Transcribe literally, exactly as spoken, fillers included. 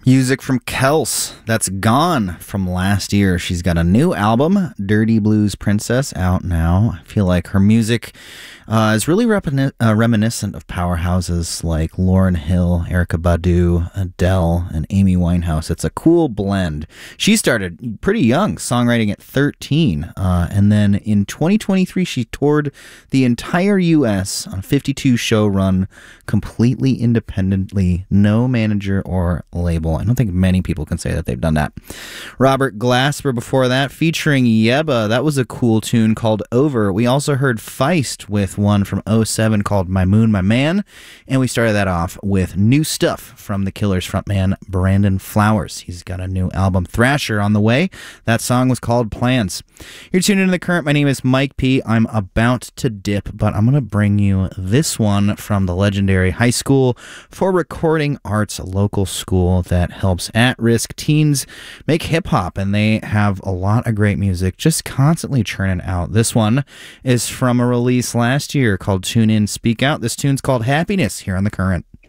Music from Kels, that's Gone from last year. She's got a new album, Dirty Blues Princess, out now. I feel like her music uh, is really repini- uh, reminiscent of powerhouses like Lauryn Hill, Erykah Badu, Adele, and Amy Winehouse. It's a cool blend. She started pretty young, songwriting at thirteen, uh, and then in twenty twenty-three she toured the entire U S on a fifty-two show run, completely independently, no manager or label. I don't think many people can say that they've done that. Robert Glasper before that, featuring Yebba. That was a cool tune called Over. We also heard Feist with one from oh seven called My Moon, My Man. And we started that off with new stuff from The Killers frontman Brandon Flowers. He's got a new album, Thrasher, on the way. That song was called Plans. You're tuned into The Current. My name is Mike P. I'm about to dip, but I'm going to bring you this one from the legendary High School for Recording Arts local school that helps at-risk teens make hip-hop, and they have a lot of great music just constantly churning out. This one is from a release last year called Tune In, Speak Out. This tune's called Happiness here on The Current.